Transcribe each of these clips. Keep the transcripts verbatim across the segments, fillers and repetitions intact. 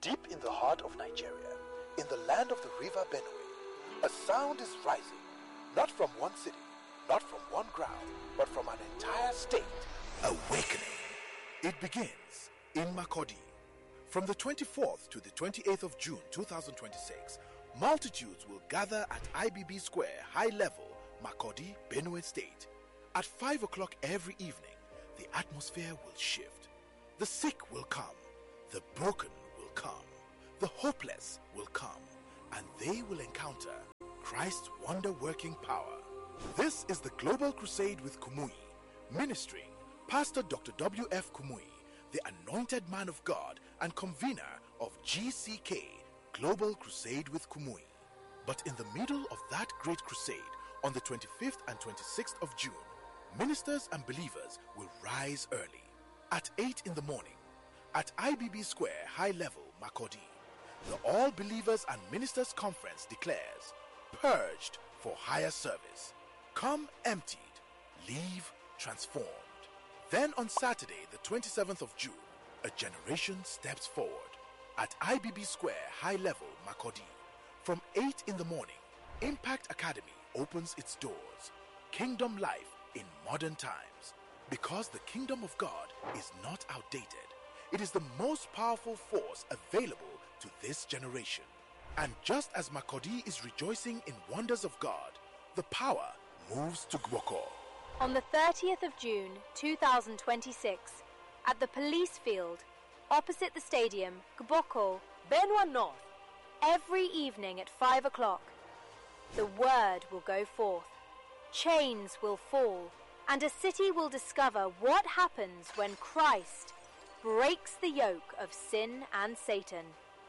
Deep in the heart of Nigeria, in the land of the river Benue, a sound is rising, not from one city, not from one ground, but from an entire state. Awakening. It begins in Makurdi. From the twenty-fourth to the twenty-eighth of June two thousand twenty-six, multitudes will gather at I B B Square, High Level, Makurdi, Benue State. At five o'clock every evening, the atmosphere will shift. The sick will come, the broken will come, the hopeless will come, and they will encounter Christ's wonder-working power. This is the Global Crusade with Kumuyi, ministering Pastor Doctor W F Kumuyi, the anointed man of God and convener of G C K, Global Crusade with Kumuyi. But in the middle of that great crusade, on the twenty-fifth and twenty-sixth of June, ministers and believers will rise early, at eight in the morning, at I B B Square, High Level, Makurdi. The All Believers and Ministers Conference declares, purged for higher service. Come emptied, leave transformed. Then on Saturday, the twenty-seventh of June, a generation steps forward at I B B Square, High Level, Makurdi. From eight in the morning, Impact Academy opens its doors. Kingdom life in modern times. Because the kingdom of God is not outdated. It is the most powerful force available to this generation. And just as Makurdi is rejoicing in wonders of God, the power moves to Gboko. On the thirtieth of June two thousand twenty-six, at the police field, opposite the stadium, Gboko, Benue North, every evening at five o'clock, the word will go forth, chains will fall, and a city will discover what happens when Christ breaks the yoke of sin and Satan.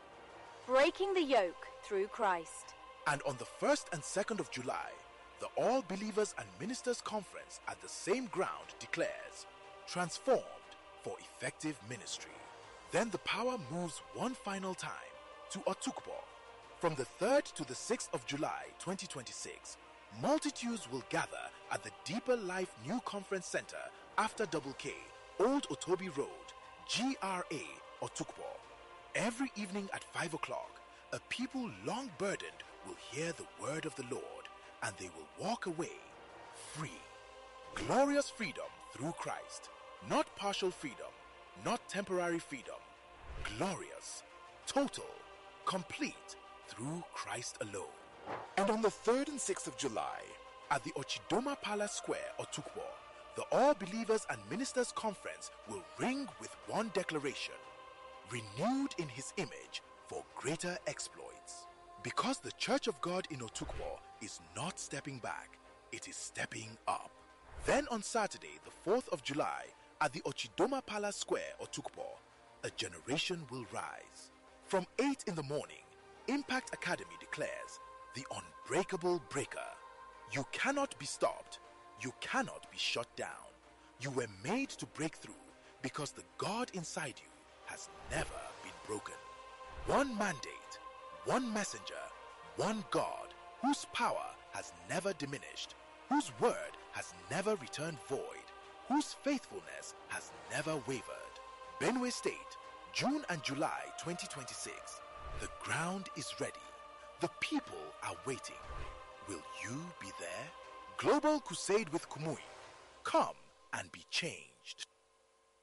Breaking the yoke through Christ. And on the first and second of July, the All Believers and Ministers Conference at the same ground declares, transformed for effective ministry. Then the power moves one final time to Otukbo. From the third to the sixth of July twenty twenty-six, multitudes will gather at the Deeper Life New Conference Center after Double K, Old Otobi Road, G R A, Otukbo. Every evening at five o'clock, a people long burdened will hear the word of the Lord, and they will walk away free. Glorious freedom through Christ. Not partial freedom, not temporary freedom. Glorious, total, complete through Christ alone. And on the third and sixth of July, at the Ochidoma Palace Square, Otukbo, the All Believers and Ministers Conference will ring with one declaration: renewed in His image for greater exploits. Because the Church of God in Otukbo is not stepping back, it is stepping up. Then on Saturday, the fourth of July, at the Ochidoma Palace Square, Otukbo, a generation will rise. From eight in the morning, Impact Academy declares, the unbreakable breaker. You cannot be stopped. You cannot be shut down. You were made to break through because the God inside you has never been broken. One mandate, one messenger, one God, whose power has never diminished, whose word has never returned void, whose faithfulness has never wavered. Benue State, June and July twenty twenty-six. The ground is ready. The people are waiting. Will you be there? Global Crusade with Kumuyi. Come and be changed.